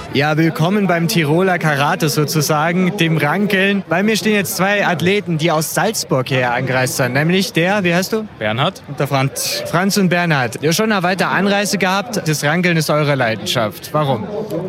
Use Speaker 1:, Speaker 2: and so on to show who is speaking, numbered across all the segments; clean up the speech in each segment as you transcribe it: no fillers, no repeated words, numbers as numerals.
Speaker 1: Ja, willkommen beim Tiroler Karate sozusagen, dem Rankeln. Bei mir stehen jetzt zwei Athleten, die aus Salzburg hierher angereist sind. Nämlich der, wie heißt du?
Speaker 2: Bernhard.
Speaker 1: Und der Franz. Franz und Bernhard. Ihr habt schon eine weitere Anreise gehabt. Das Rankeln ist eure Leidenschaft. Warum?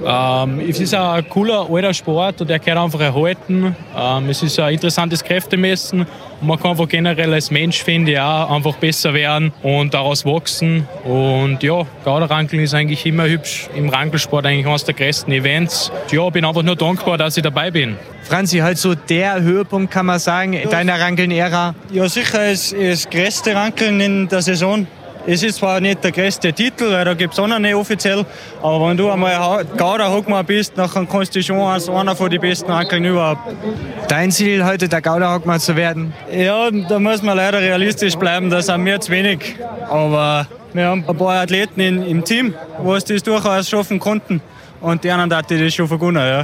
Speaker 2: Es ist ein cooler alter Sport und der kann einfach erhalten. Es ist ein interessantes Kräftemessen. Und man kann einfach generell als Mensch, finde ich, auch einfach besser werden und daraus wachsen. Und ja, Gauderrankeln ist eigentlich immer hübsch. Im Rankelsport eigentlich eines der größten Events. Ja, bin einfach nur dankbar, dass ich dabei bin.
Speaker 1: Franzi, halt so der Höhepunkt, kann man sagen, in deiner Rankeln-Ära?
Speaker 3: Ja, sicher ist das größte Rankeln in der Saison. Es ist zwar nicht der größte Titel, weil da gibt es auch noch nicht offiziell, aber wenn du einmal Gauder-Hockmann bist, dann kannst du schon als einer von den besten Rankeln überhaupt.
Speaker 1: Dein Ziel heute, der Gauder-Hockmann zu werden?
Speaker 3: Ja, da muss man leider realistisch bleiben, das sind mir zu wenig. Aber wir haben ein paar Athleten im Team, die das durchaus schaffen konnten. Und die anderen hatten das schon vergonnen, ja.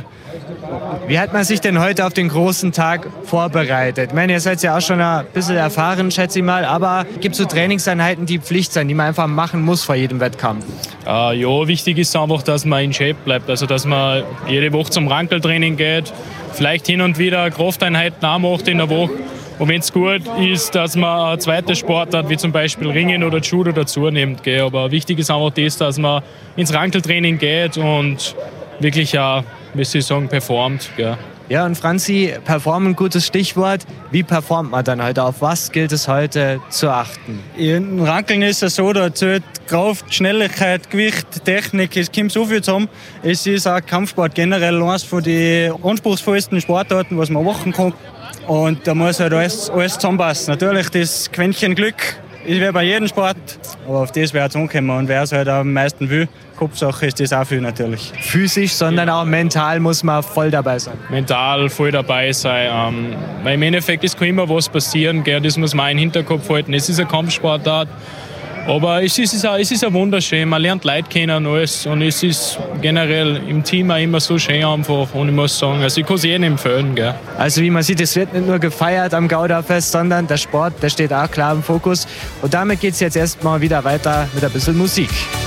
Speaker 1: Wie hat man sich denn heute auf den großen Tag vorbereitet? Ich meine, ihr seid ja auch schon ein bisschen erfahren, schätze ich mal, aber gibt es so Trainingseinheiten, die Pflicht sind, die man einfach machen muss vor jedem Wettkampf?
Speaker 2: Ja, wichtig ist einfach, dass man in Shape bleibt, also dass man jede Woche zum Rankeltraining geht, vielleicht hin und wieder Krafteinheiten auch macht in der Woche. Und wenn es gut ist, dass man eine zweite Sportart, wie zum Beispiel Ringen oder Judo dazu nimmt. Aber wichtig ist einfach das, dass man ins Rankeltraining geht und wirklich auch, wie soll ich sagen, performt.
Speaker 1: Ja, und Franzi, performen, gutes Stichwort. Wie performt man dann heute? Auf was gilt es heute zu achten?
Speaker 3: Im Rankeln ist es so, da zählt Kraft, Schnelligkeit, Gewicht, Technik, es kommt so viel zusammen. Es ist auch Kampfsport generell eines von den anspruchsvollsten Sportarten, was man machen kann. Und da muss halt alles zusammenpassen. Natürlich, das Quäntchen Glück ist wie bei jedem Sport, aber auf das wird es ankommen. Und wer es halt am meisten will, Kopfsache ist das auch viel natürlich.
Speaker 1: Physisch, sondern auch mental muss man voll dabei sein.
Speaker 2: Mental voll dabei sein. Weil im Endeffekt es kann immer was passieren, das muss man in den Hinterkopf halten. Es ist eine Kampfsportart. Aber es ist auch wunderschön, man lernt Leute kennen und alles und es ist generell im Team auch immer so schön einfach und ich muss sagen, also ich kann es jedem empfehlen.
Speaker 1: Also wie man sieht, es wird nicht nur gefeiert am Gauderfest, sondern der Sport, der steht auch klar im Fokus und damit geht es jetzt erstmal wieder weiter mit ein bisschen Musik.